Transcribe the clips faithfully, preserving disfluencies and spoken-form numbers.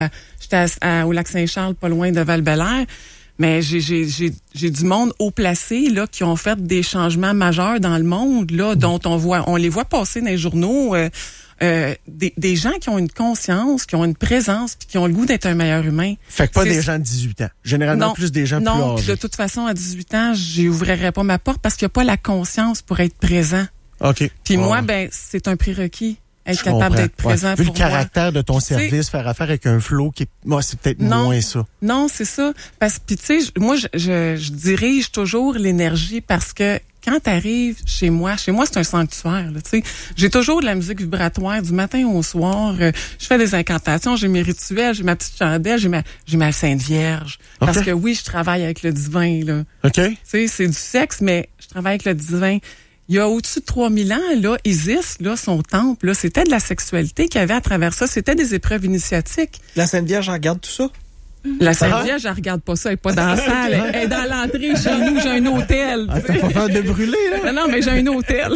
J'étais à, à, au Lac-Saint-Charles, pas loin de Val-Bélair. Mais j'ai, j'ai, j'ai, j'ai du monde haut placé là qui ont fait des changements majeurs dans le monde là, dont on voit, on les voit passer dans les journaux. Euh, euh, des, des gens qui ont une conscience, qui ont une présence, puis qui ont le goût d'être un meilleur humain. Fait que pas C'est... des gens de dix-huit ans. Généralement non, plus des gens non, plus âgés. De toute façon, à dix-huit ans, j'ouvrirais pas ma porte parce qu'il n'y a pas la conscience pour être présent. OK. Puis oh. moi, ben c'est un prérequis. Être Je capable comprends. d'être présent ouais. Vu pour le caractère moi. de ton Tu sais, service, faire affaire avec un flow qui est... Moi, c'est peut-être non, moins ça. Non, c'est ça. Parce que, tu sais, moi, je, je, je dirige toujours l'énergie parce que quand t'arrives chez moi, chez moi, c'est un sanctuaire, tu sais. J'ai toujours de la musique vibratoire du matin au soir. Euh, je fais des incantations, j'ai mes rituels, j'ai ma petite chandelle, j'ai ma, j'ai ma Sainte Vierge. Okay. Parce que oui, je travaille avec le divin, là. OK. Tu sais, c'est du sexe, mais je travaille avec le divin. Il y a au-dessus de trois mille ans, là, Isis, là, son temple, là, c'était de la sexualité qu'il y avait à travers ça. C'était des épreuves initiatiques. La Sainte Vierge regarde tout ça? La Sainte Vierge, elle regarde pas ça, elle est pas dans la salle, elle, elle est dans l'entrée chez nous, j'ai un hôtel. Ah, t'as pas peur de brûler, là? Non, non, mais j'ai un hôtel.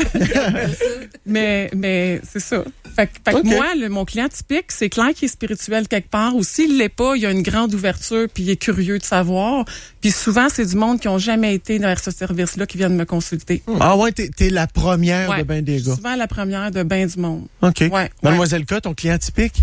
mais, mais c'est ça. Fait, fait que okay. moi, le, mon client typique, c'est clair qu'il est spirituel quelque part, ou s'il l'est pas, il y a une grande ouverture, puis il est curieux de savoir. Puis souvent, c'est du monde qui ont jamais été vers ce service-là qui viennent me consulter. Ah ouais, t'es, t'es la première ouais, de ben des gars. Souvent la première de ben du monde. OK. Ouais, Mademoiselle K, ton client typique?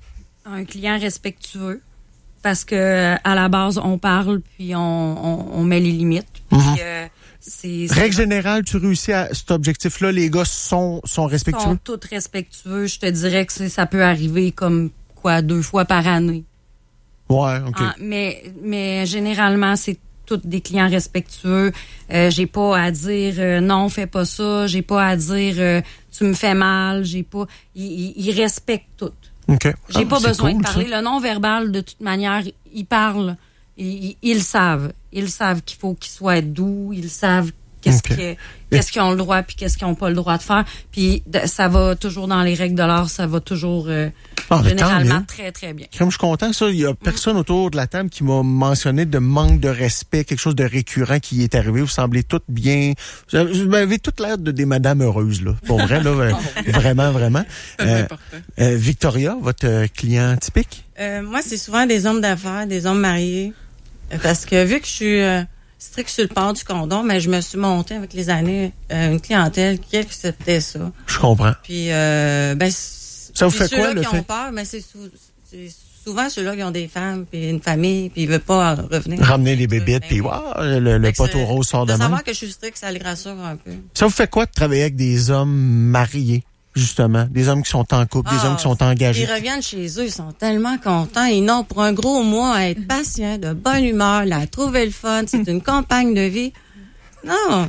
Un client respectueux. Parce que à la base, on parle, puis on, on, on met les limites. Puis, mm-hmm. euh, c'est, Règle c'est... générale, tu réussis à cet objectif-là, les gars sont, sont respectueux? Ils sont tous respectueux. Je te dirais que c'est, ça peut arriver comme quoi, deux fois par année. Ouais, OK. Ah, mais, mais généralement, c'est tous des clients respectueux. Euh, j'ai pas à dire euh, non, fais pas ça. J'ai pas à dire euh, tu me fais mal. J'ai pas. Ils, ils, ils respectent tout. Okay. J'ai ah, pas besoin cool, de parler. Ça. Le non-verbal, de toute manière, ils parlent. Ils, ils le savent. Ils savent qu'il faut qu'ils soient doux. Ils savent qu'est-ce, okay. que, qu'est-ce qu'ils ont le droit puis qu'est-ce qu'ils n'ont pas le droit de faire. Puis ça va toujours dans les règles de l'art. Ça va toujours euh, ah, généralement très, très bien. Comme je suis content, ça, il y a personne mmh. autour de la table qui m'a mentionné de manque de respect, quelque chose de récurrent qui est arrivé. Vous semblez toutes bien... Vous avez toutes l'air de des madames heureuses, là. Pour vrai, là. vraiment, vraiment. C'est euh, important. Euh, Victoria, votre euh, client typique? Euh, moi, c'est souvent des hommes d'affaires, des hommes mariés. Parce que vu que je suis euh, strict sur le port du condom, mais je me suis montée avec les années euh, une clientèle qui acceptait ça. Je comprends. Puis, euh, ben, ça vous fait quoi, le qui fait? ont peur, mais c'est, sou- c'est souvent ceux-là qui ont des femmes, puis une famille, puis ils veulent pas revenir. Ramener les bébites, puis wow, le, le poteau rose sort de même. même. Savoir que je suis strict, ça les rassure un peu. Ça vous fait quoi de travailler avec des hommes mariés? Justement, des hommes qui sont en couple, ah, des hommes qui sont engagés. Ils reviennent chez eux, ils sont tellement contents. Ils n'ont pour un gros mois à être patients, de bonne humeur, la trouver le fun. C'est une compagne de vie. Non,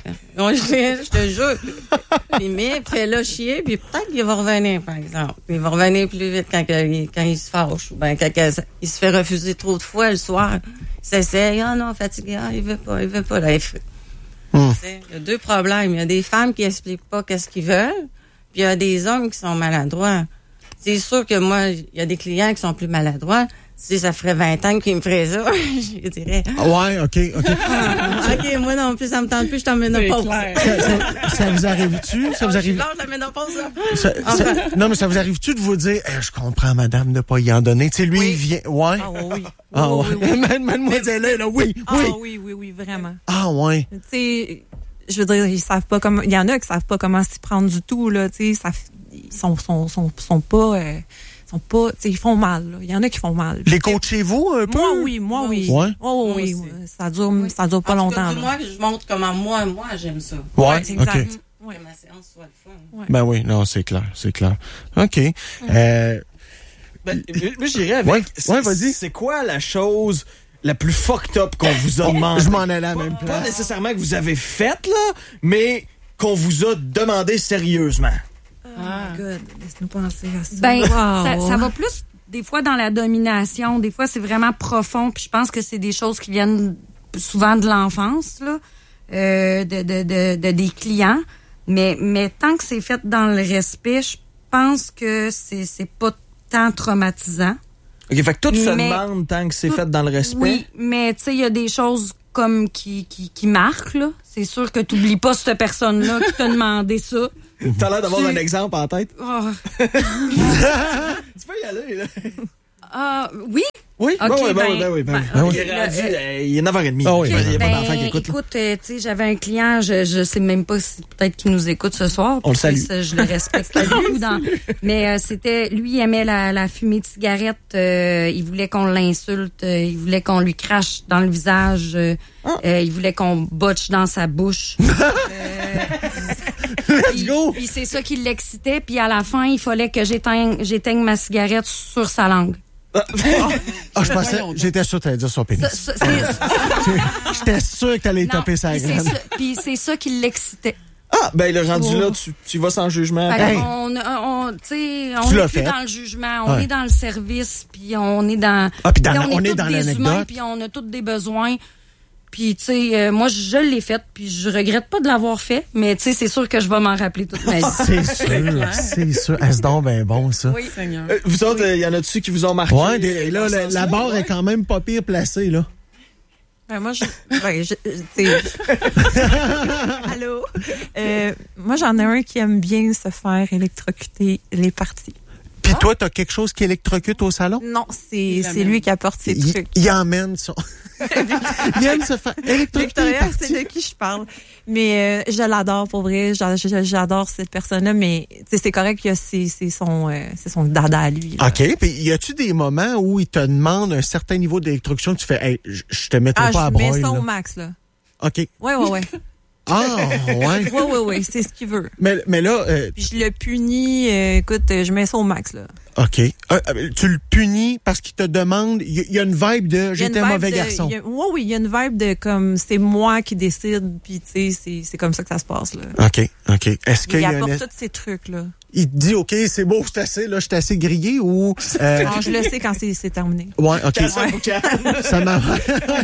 je te jure. Puis mais fais-le chier, puis peut-être qu'il va revenir, par exemple. Il va revenir plus vite quand, il, quand il se fâche, ou bien quand il se fait refuser trop de fois le soir. Il s'essaye, ah non, fatigué, ah, il veut pas, il veut pas. Là, il, fait. Hum. Il y a deux problèmes. Il y a des femmes qui expliquent pas qu'est-ce qu'ils veulent. Puis il y a des hommes qui sont maladroits. C'est sûr que moi, il y a des clients qui sont plus maladroits. Si ça ferait vingt ans qu'ils me feraient ça, je dirais. Ah ouais, OK, OK. Ah, OK, moi non plus, ça me tente plus, je t'en ménopause. Ça, ça, ça vous arrive-tu? Ça vous arrive... Non, je la ménopause, là. Ça, enfin. ça, non, mais ça vous arrive-tu de vous dire, eh, je comprends, madame, de pas y en donner? Tu sais, lui, oui. il vient. Ouais. Ah oui. Ah oui, ouais. oui, oui. Mademoiselle, là, oui, ah, oui. Ah oui, oui, oui, vraiment. Ah ouais. Tu sais, je veux dire, ils savent pas comment. Il y en a qui savent pas comment s'y prendre du tout, là. Tu sais, ça. Ils sont, sont, sont, sont pas, euh, sont pas, tu sais, ils font mal, là. Il y en a qui font mal. Les coachez-vous un peu? Moi, oui, moi, oui. Ouais. Oh, oui, oui. Ça dure, oui. ça dure pas en longtemps. Tout cas, moi, je montre comment moi, moi, j'aime ça. Ouais, ouais c'est exact. OK. Ouais, ma séance soit le fun. Ouais. Ben oui, non, c'est clair, c'est clair. OK. Mm. Euh, ben, moi, je dirais avec, ouais, c'est, ouais, vas-y. C'est quoi la chose la plus fucked up qu'on vous a demandé? Je m'en allais à la même place. Pas nécessairement que vous avez faite, là, mais qu'on vous a demandé sérieusement. Ah, good. Laisse-nous penser à ça. Ben, wow. ça, ça va plus, des fois, dans la domination. Des fois, c'est vraiment profond. Puis je pense que c'est des choses qui viennent souvent de l'enfance, là, euh, de, de, de, de des clients. Mais, mais tant que c'est fait dans le respect, je pense que c'est, c'est pas tant traumatisant. OK, fait que tout se mais, demande tant que c'est tout, fait dans le respect. Oui, mais tu sais, il y a des choses comme qui, qui, qui marquent, là. C'est sûr que t'oublies pas cette personne-là qui t'a demandé ça. T'as l'air d'avoir tu... un exemple en tête. Oh. Tu peux y aller, là. Ah, oui? Oui? Ok, ben, oui, ben, ben, oui, ben, oui, ben, ben, oui. ok, Il est là, rendu, euh, euh, il est neuf heures trente. Ah oui, il n'y a ben, pas Ben, d'enfant qui écoute. là. écoute, euh, tu sais, j'avais un client, je, je sais même pas si peut-être qu'il nous écoute ce soir. On le puis, salue. ça, Je le respecte beaucoup. Dans, mais euh, c'était, lui, il aimait la, la fumée de cigarette. Euh, il voulait qu'on l'insulte. Euh, il voulait qu'on lui crache dans le visage. Euh, Ah. euh, il voulait qu'on botche dans sa bouche. euh, Let's puis, go! puis c'est ça qui l'excitait. Puis à la fin, il fallait que j'éteigne, j'éteigne ma cigarette sur sa langue. Ah, je pensais, j'étais sûr que t'allais dire son pénis. Ça, ça, c'est- J'étais sûr que t'allais non, taper sa puis c'est graine. ça- Puis c'est ça qui l'excitait. Ah, ben, le rendu Oh. là, tu, tu vas sans jugement. Fait Hey. qu'on, on, tu sais, on Tu l'as est plus fait. dans le jugement, on Ouais. est dans le service, puis on est dans. Ah, puis dans puis la- on est tous dans des l'anecdote. humains, puis on a tous des besoins. Puis tu sais, euh, moi je l'ai fait, puis je regrette pas de l'avoir fait, mais tu sais, c'est sûr que je vais m'en rappeler toute ma vie. C'est sûr, c'est sûr. Est-ce donc ben bon, ça? Oui. Seigneur. Euh, vous autres, il y en a-dessus qui vous ont marqué? Ouais, des- là, dans ce la, la sens-là? barre Ouais. est quand même pas pire placée, là. Ben, moi, je, ben, je, tu sais. Allô? Euh, moi, j'en ai un qui aime bien se faire électrocuter les parties. Puis toi, t'as quelque chose qui électrocute au salon? Non, c'est, Il c'est l'amène. lui qui apporte ses Il, trucs. il emmène son... il aime se faire électrocuter les Victoria, parties. c'est de qui je parle. Mais euh, je l'adore pour vrai. J'a- j'a- J'adore cette personne-là, mais tu sais, c'est correct que c'est, c'est son, euh, c'est son dada à lui. là. OK. Puis y a-tu des moments où il te demande un certain niveau d'électrocution que tu fais, hey, je je te mettrai Ah, pas à je mets broil, ça là. au max, là. OK. Ouais, ouais, ouais. Ah, ouais. ouais, ouais, ouais, c'est ce qu'il veut. Mais, mais là, euh, Puis je le punis, euh, écoute, euh, je mets ça au max, là. OK. Euh, euh, tu le punis parce qu'il te demande, il y, a- il y a une vibe de Il y a j'étais une un vibe mauvais de- garçon. il y a- ouais, oui, il y a une vibe de comme c'est moi qui décide, puis tu sais, c'est, c'est comme ça que ça se passe, là. OK, OK. Est-ce qu'il Il y a un... apporte tous ces trucs, là. Il te dit, OK, c'est beau, c'est assez, là, je suis assez grillé ou... Euh, Non, je le sais quand c'est, c'est terminé. ouais, OK. Casse un boucan. Ça m'a... Non,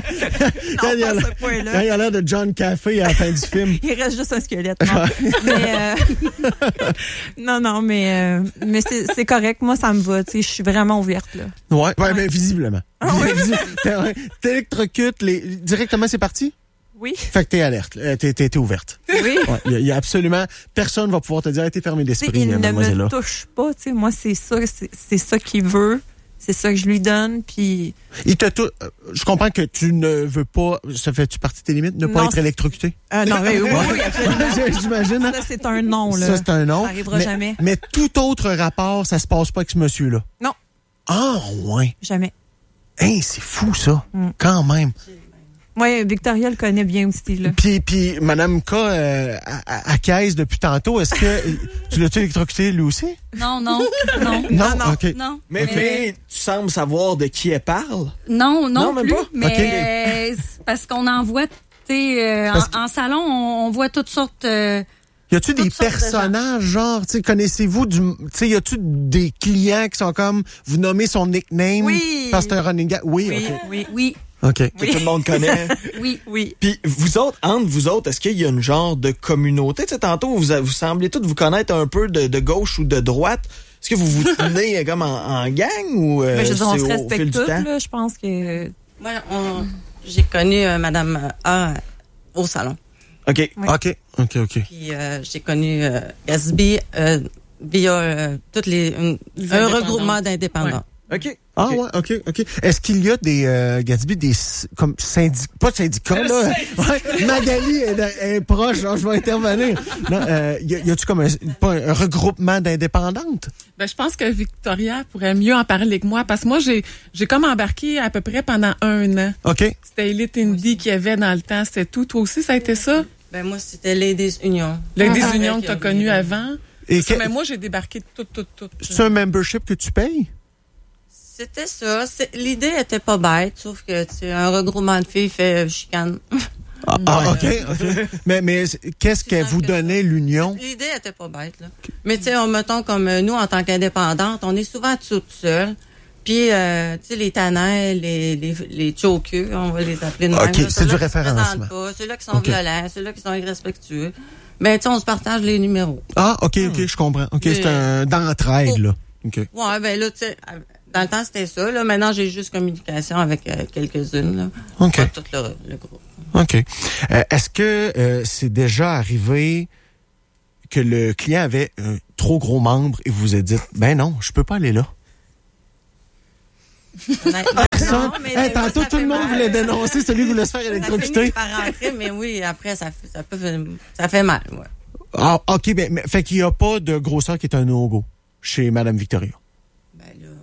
Quand il, a pas à l'air- ce point-là. quand il a l'air de John Café à la fin du film. Il reste juste un squelette. Non, mais, euh, non, non, mais, euh, mais c'est, c'est correct. Moi, ça me va. Tu sais, je suis vraiment ouverte, là. Ouais, ouais, mais visiblement. Visi- ouais, T'électrocutes les... directement, c'est parti? Oui. Fait que t'es alerte, euh, t'es, t'es, t'es ouverte. Oui. Il ouais, y, y a absolument... Personne va pouvoir te dire, hey, t'es fermé Tu sais, d'esprit, il ne mademoiselle-là. me touche pas. Tu sais, moi, c'est ça, c'est, c'est ça qu'il veut. C'est ça que je lui donne. Puis Il te tou- euh, Je comprends que tu ne veux pas... Ça fait-tu partie de tes limites? Ne pas Non, être c'est- électrocuté? euh, non, mais oui, oui, absolument. J'imagine. hein? Ça, c'est un non, là. Ça, c'est un non. Ça arrivera mais, jamais. Mais tout autre rapport, ça se passe pas avec ce monsieur-là. Non. Ah, ouais. Jamais. Hein, c'est fou, ça. Mm. Quand même. Oui, Victoria le connaît bien aussi, là. Puis, puis Madame K, euh, à, à, à caisse depuis tantôt, est-ce que tu l'as-tu électrocuté lui aussi? Non, non, non. Non, non. OK. Non. Mais, mais tu sembles savoir de qui elle parle. Non, non, Non, même plus. pas? Mais Ok. euh, c'est parce qu'on en voit, tu sais, euh, Parce en, en salon, on, on voit toutes sortes. euh, Y a-tu des Toutes sortes de personnages, genre, tu sais, connaissez-vous du, tu sais, y a-tu des clients qui sont comme, vous nommez son nickname? Oui. Parce que c'est un running gag. Oui, Oui, OK. oui, oui, OK. Que tout le monde connaît. oui. oui. Puis vous autres, entre vous autres, est-ce qu'il y a une genre de communauté? Tu sais, tantôt, vous, vous semblez tous vous connaître un peu de, de gauche ou de droite. Est-ce que vous vous tenez comme en, en gang ou euh, Mais je veux dire, on c'est se au fil respecte du tous, temps? là. Je pense que. Moi, on- j'ai connu euh, Madame A au salon. OK. Ouais. OK. OK, OK. Puis euh, j'ai connu euh, Gatsby euh, via euh, toutes les une- Les un indépendants. regroupement d'indépendants. OK. Ah OK. ouais, OK, OK. Est-ce qu'il y a des, euh, Gatsby, des s- comme syndicats, pas de syndicats, là. Ouais, Magali est, est proche, là, je vais intervenir. Non, euh, y, a- y a-tu comme un, pas un regroupement d'indépendantes? Ben, je pense que Victoria pourrait mieux en parler que moi parce que moi, j'ai, j'ai comme embarqué à peu près pendant un an. OK. C'était Elite Indie qu'il y avait dans le temps, c'était tout. Toi aussi, ça a été ça? Ben moi, c'était Ladies Union. Ladies Avec, Union que tu as euh, connu avant. Et Ça, que- mais moi, j'ai débarqué de tout, tout, tout. c'est un membership que tu payes? C'était ça. C'est- L'idée était pas bête, sauf que tu sais, un regroupement de filles fait euh, chicane. Ah, ah, OK, OK. Mais, mais qu'est-ce qu'elle vous donnait, l'union? L'idée était pas bête, là. Mais tu sais, on mettons comme euh, nous, en tant qu'indépendantes, on est souvent toutes seules. Puis, euh, tu sais, les tanins, les, les, les chokeux, on va les appeler de même. OK, là, c'est ceux-là du qui se référencement. présentent pas, ceux-là qui sont OK. violents, ceux-là qui sont irrespectueux. Ben, tu sais, on se partage les numéros. Ah, OK, OK, je comprends. OK, c'est un d'entraide, là. OK. Ouais, ben là, tu sais, dans le temps, c'était ça. Là. Maintenant, j'ai juste communication avec euh, quelques-unes. Là. OK. Pas tout le, le groupe. OK. Euh, est-ce que euh, c'est déjà arrivé que le client avait un trop gros membre et vous vous êtes dit, ben non, je peux pas aller là? Honnêtement, Ça, non, mais hey, des fois, tantôt, ça tout fait le monde mal. voulait dénoncer celui qui voulait se faire Ça finit électrocuter. par rentrer, mais oui, après, ça, fait- ça peut faire- ça fait mal, ouais. Ah, OK, ben, mais, fait qu'il n'y a pas de grosseur qui est un no-go chez Madame Victoria. Ben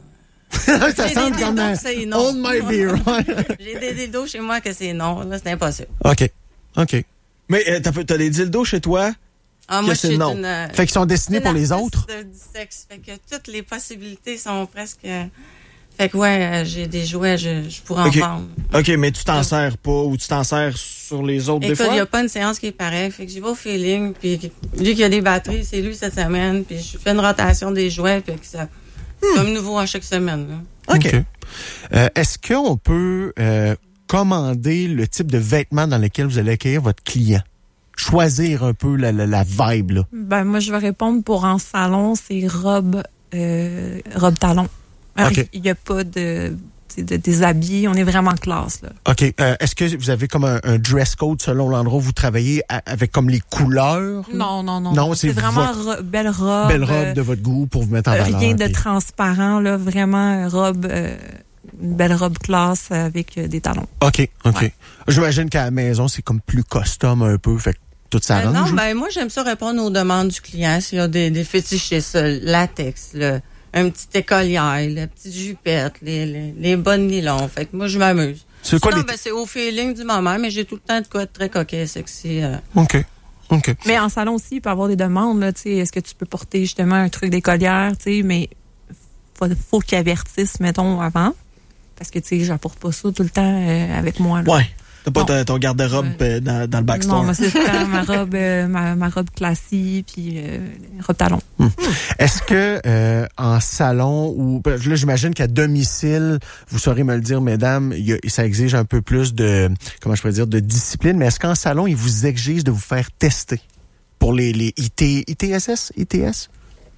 là... Ça J'ai semble des comme dildos, un c'est non. hold my beer. J'ai des dildos chez moi que c'est non, là, c'est impossible. OK, OK. Mais euh, t'as, t'as des dildos chez toi? Ah, Que moi, c'est je suis non. une... euh, Fait qu'ils sont destinés une pour les artiste autres? de- du sexe. Fait que toutes les possibilités sont presque... euh, Fait que ouais, euh, j'ai des jouets, je, je pourrais Ok. en vendre. OK, mais tu t'en sers pas ou tu t'en sers sur les autres Écoute, des il fois? n'y a pas une séance qui est pareille. Fait que j'y vais au feeling. Puis lui qui a des batteries, c'est lui cette semaine. Puis je fais une rotation des jouets. Puis que ça, c'est comme nouveau à chaque semaine. Là. OK. Euh, est-ce qu'on peut euh, commander le type de vêtements dans lesquels vous allez accueillir votre client? Choisir un peu la, la, la vibe, là. Ben, moi, je vais répondre pour en salon, c'est robe, euh, robe talon. Alors, OK. il n'y a pas de, tu sais, de déshabillé. On est vraiment classe, là. OK. Euh, est-ce que vous avez comme un, un dress code selon l'endroit où vous travaillez à- avec comme les couleurs? Non, non, non. Non, c'est vraiment votre ro- belle robe. Belle robe euh, de votre goût pour vous mettre en euh, valeur. rien de puis- transparent, là. Vraiment, euh, robe, euh, une belle robe classe avec euh, des talons. OK, OK. Ouais. J'imagine qu'à la maison, c'est comme plus custom un peu, fait que tout Euh, s'arrange. non, ben moi, j'aime ça répondre aux demandes du client. S'il y a des, des fétiches chez ça, latex, là, un petit écolière, la petite jupette, les, les, les bas de nylon. Fait que moi, je m'amuse. C'est quoi Sinon, les... ben, c'est au feeling du moment, mais j'ai tout le temps de quoi être très coquet, sexy. euh. OK, OK. Mais en salon aussi, il peut y avoir des demandes, là, tu sais. Est-ce que tu peux porter justement un truc d'écolière, tu sais, mais faut, faut qu'ils avertissent, mettons, avant. Parce que, tu sais, j'apporte pas ça tout le temps euh, avec moi, là. Ouais. T'as pas Non. ta- ton garde-robe euh, dans, dans le backstore. Non, moi, c'est ça, ma robe, euh, ma, ma robe classique, puis euh, robe talon. Est-ce que euh, en salon ou ben, là j'imagine qu'à domicile, vous saurez me le dire, mesdames, il y a, ça exige un peu plus de comment je pourrais dire de discipline, mais est-ce qu'en salon ils vous exigent de vous faire tester pour les les I T, I T S S, I T S?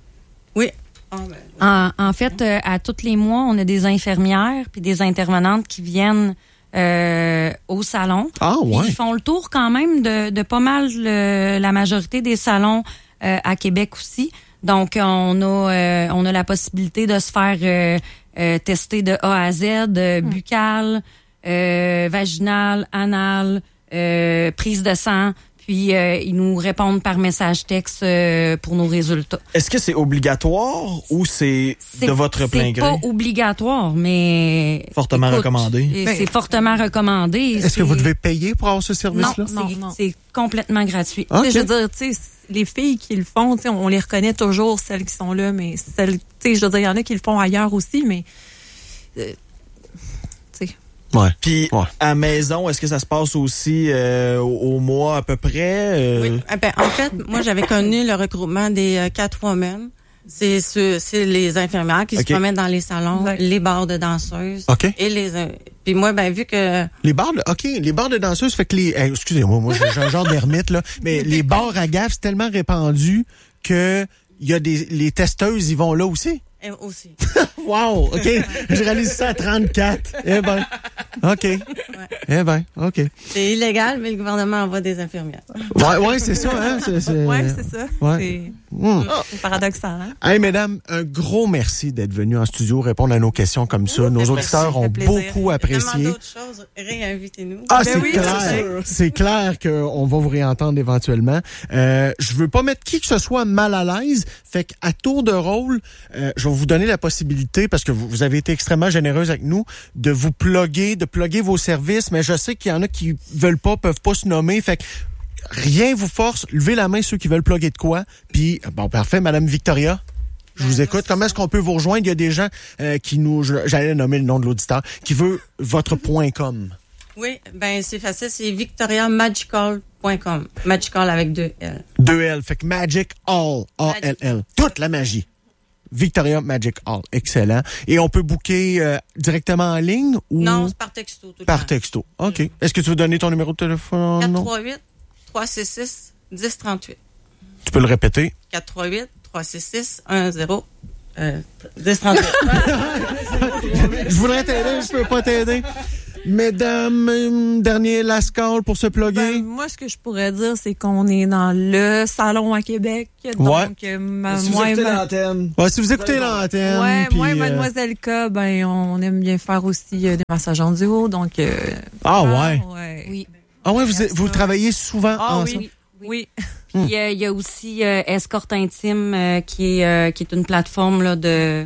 Oui. Ah, ben, En, en fait, euh, à tous les mois, on a des infirmières puis des intervenantes qui viennent euh, au salon. Ah Puis ouais. ils font le tour quand même de, de pas mal le- la majorité des salons euh, à Québec aussi. Donc, on a euh, on a la possibilité de se faire euh, euh, tester de A à Z, euh, buccal, euh, vaginal, anal, euh, prise de sang. Puis, euh, ils nous répondent par message texte euh, pour nos résultats. Est-ce que c'est obligatoire ou c'est C'est- de votre plein C'est gré? pas obligatoire, mais... Fortement écoute, recommandé. et C'est fortement recommandé. Est-ce que vous devez payer pour avoir ce Non, service-là? Non, c'est- non. c'est complètement gratuit. OK. Tu sais, je veux dire, tu sais, les filles qui le font, tu sais, on les reconnaît toujours, celles qui sont là, mais celles, tu sais, je veux dire, il y en a qui le font ailleurs aussi, mais, euh, tu sais. Ouais. Puis Ouais. à maison, est-ce que ça se passe aussi euh, au, au mois à peu près? euh? Oui. Ah ben, en fait, moi, j'avais connu le regroupement des euh, Catwomen. C'est ceux- c'est les infirmières qui OK. se promènent dans les salons, Exact. les bars de danseuses. OK. Et les. euh, Puis moi, ben, vu que. Les bars de, OK, les bars de danseuses, fait que les, hey, excusez-moi, moi, j'ai un genre d'ermite, là, mais les bars à gaffe, c'est tellement répandu que il y a des, les testeuses, ils vont là aussi. euh, aussi. Wow, OK. Je réalise ça à trente-quatre. Eh ben, OK. Eh ben, OK. C'est illégal, mais le gouvernement envoie des infirmières. Ouais, ouais, c'est ça, hein. C'est, c'est... Ouais, c'est ça. Ouais. C'est Hum. c'est paradoxal, hein? Hey, mesdames, un gros merci d'être venues en studio répondre à nos questions comme ça. Nos auditeurs Ça ont fait plaisir. beaucoup Tellement apprécié. d'autres choses, réinvitez-nous. Ah, Ben c'est oui, clair. c'est C'est clair qu'on va vous réentendre éventuellement. Euh, je veux pas mettre qui que ce soit mal à l'aise. Fait qu'à tour de rôle, euh, je vais vous donner la possibilité, parce que vous, vous avez été extrêmement généreuse avec nous, de vous plugger, de plugger vos services. Mais je sais qu'il y en a qui veulent pas, peuvent pas se nommer. Fait que rien vous force. Levez la main ceux qui veulent plugger de quoi. Puis, bon, parfait, Madame Victoria. Je vous écoute. Comment est-ce qu'on peut vous rejoindre? Il y a des gens euh, qui nous... je- J'allais nommer le nom de l'auditeur. Qui veut votre point .com. Oui, ben, c'est facile, c'est victoria magical point com. Magical avec deux L. Deux L. Fait que Magic All. A L L. Toute la magie. Victoria Magic All. Excellent. Et on peut booker euh, directement en ligne ou Non, c'est par texto tout le par temps. texto? OK. Est-ce que tu veux donner ton numéro de téléphone? quatre Non? trois huit, trois six six, un zéro trois huit. Tu peux le répéter? quatre trois huit, trois six six, un zéro, euh, un zéro trois huit. Je voudrais t'aider, je peux pas t'aider. mesdames, euh, dernier last call pour se plugger. Ben, moi, ce que je pourrais dire, c'est qu'on est dans le salon à Québec. Donc, Ouais. euh, ma- Si vous moi, et écoutez ma- l'antenne. Ouais, si vous écoutez l'antenne. Ouais, puis, moi et euh, Mademoiselle K, ben, on aime bien faire aussi euh, des massages en duo, donc... Euh, Ah ouais. ouais. Oui. Ah ouais, vous, vous travaillez souvent Ah ensemble. oui, oui. Puis, euh, il y a aussi euh, Escorte Intime, euh, qui est euh, qui est une plateforme là, de...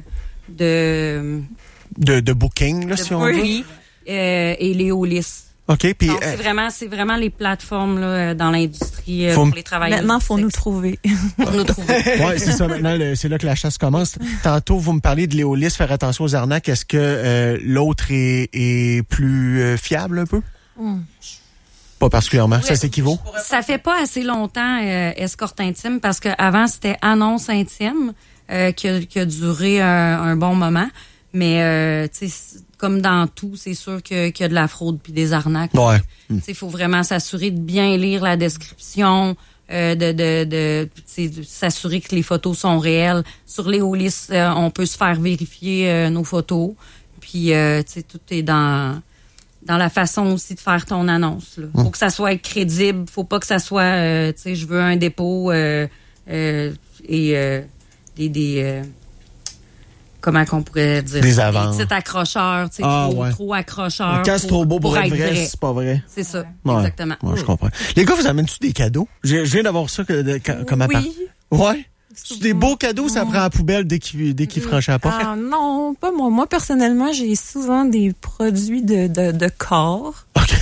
de, De, de booking, là, de si on veut. oui, euh, et Léolis. OK, puis... Donc, euh, c'est vraiment, c'est vraiment les plateformes là, dans l'industrie euh, Faut pour m- les travailleurs. Maintenant, il faut du nous sexe. trouver. Pour nous trouver. ouais, c'est ça. Maintenant, le- c'est là que la chasse commence. Tantôt, vous me parlez de Léolis, faire attention aux arnaques. Est-ce que euh, l'autre est, est plus euh, fiable un peu? Hmm. Pas particulièrement. Ça Ouais. s'équivaut? Ça fait pas assez longtemps, euh, Escorte Intime, parce qu'avant, c'était Annonce Intime, euh, qui, a, qui a duré un, un bon moment. Mais, euh, tu sais, comme dans tout, c'est sûr que, qu'il y a de la fraude puis des arnaques. Ouais. Tu sais, il faut vraiment s'assurer de bien lire la description, euh, de, de, de, tu sais, de s'assurer que les photos sont réelles. Sur Léolis, euh, on peut se faire vérifier euh, nos photos. Puis, euh, tu sais, tout est dans... dans la façon aussi de faire ton annonce. Là. Faut que ça soit crédible. Faut pas que ça soit, euh, tu sais, je veux un dépôt euh, euh, et euh, des... des euh, comment qu'on pourrait dire? Des ça? avances. Des petits accrocheurs, tu sais, Ah, trop, ouais. trop accrocheurs. Quand c'est trop beau pour, être vrai, vrai. c'est pas vrai. C'est ça, Ouais. exactement. Ouais, je comprends. Les gars, vous amènent-tu des cadeaux? J'ai, je viens d'avoir ça que, de- que- comme appart. Oui. Ouais. C'est des beaux cadeaux, ça prend à la poubelle dès qu'il, dès qu'il franchit la porte. Ah, non, pas moi. Moi, personnellement, j'ai souvent des produits de, de, de corps. OK.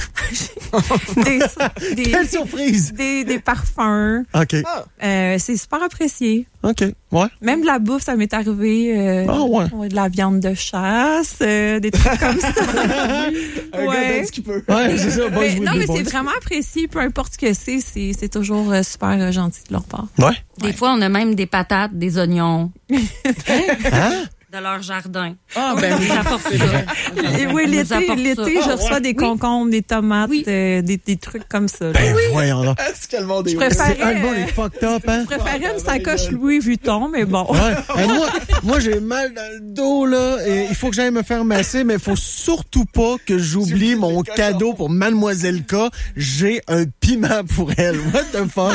des, des, Quelle surprise! des, des parfums. OK. Euh, c'est super apprécié. OK. Ouais. Même de la bouffe, ça m'est arrivé. Euh, Ah ouais. De la viande de chasse, euh, des trucs comme ça. Un Ouais. gars donne ce qu'il peut. Ouais, c'est ça. Boys Mais, with non, the mais boys. c'est vraiment apprécié, peu importe ce que c'est, c'est, c'est toujours euh, super euh, gentil de leur part. Ouais. Des fois, on a même des patates, des oignons Hein? de leur jardin. Ah, Ben, ils apportent ça. Et oui, Ils nous l'été, apportent l'été, ça. je reçois des concombres, des tomates, Oui. euh, des, des trucs comme ça. là. Ben, voyons donc. Est-ce que le monde est Je vrai? préfère- C'est un bon, les fucked up, hein? Je préférais une sacoche Louis Vuitton, mais bon. Ouais. Hey, moi, moi j'ai mal dans le dos, là, et il faut que j'aille me faire masser, mais il faut surtout pas que j'oublie mon cadeau pour Mademoiselle K. J'ai un piment pour elle. What the fuck?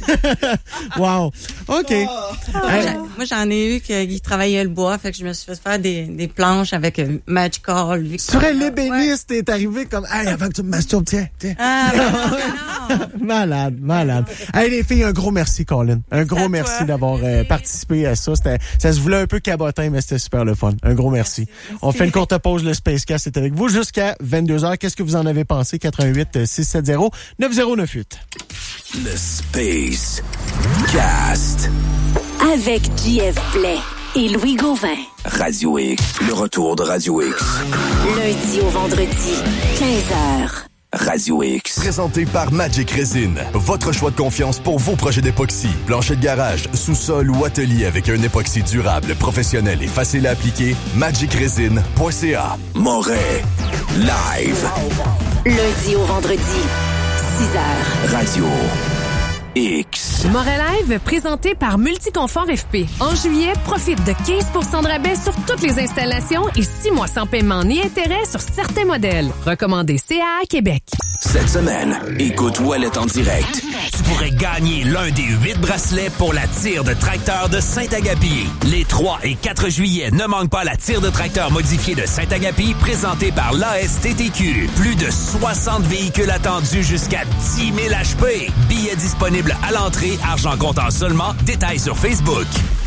Wow. OK. Hey, Moi, j'en ai eu qui, qui travaillaient le bois, fait que je me suis fait faire des, des planches avec euh, Magical, tu Victoria. serais l'ébéniste, est arrivé comme, hey, avant que tu me masturbes, tiens, tiens. Ah, ben non, non. Malade, malade. Hey, les filles, un gros merci, Colin. Un gros à merci toi. d'avoir euh, participé à ça. C'était, ça se voulait un peu cabotin, mais c'était super le fun. Un gros merci. On fait une courte pause. Le Spacecast est avec vous jusqu'à vingt-deux heures. Qu'est-ce que vous en avez pensé? quatre-vingt-huit six sept zéro neuf zéro neuf huit. Le Space Cast. Avec J F Blais et Louis Gauvin. Radio X. Le retour de Radio X. Lundi au vendredi, quinze heures. Radio X. Présenté par Magic Resin. Votre choix de confiance pour vos projets d'époxy. Plancher de garage, sous-sol ou atelier avec un époxy durable, professionnel et facile à appliquer. magic resin point c a. Moret. Live. Lundi au vendredi, six heures. Radio X. Moret Live, présenté par Multiconfort F P. En juillet, profite de quinze pour cent de rabais sur toutes les installations et six mois sans paiement ni intérêt sur certains modèles. Recommandé C A A Québec. Cette semaine, écoute Ouellet en direct. Tu pourrais gagner l'un des huit bracelets pour la tire de tracteur de Saint-Agapi. Les trois et quatre juillet, ne manque pas la tire de tracteur modifiée de Saint-Agapi présentée par l'A S T T Q. Plus de soixante véhicules attendus jusqu'à dix mille H P. Billets disponibles à l'entrée, argent comptant seulement. Détails sur Facebook.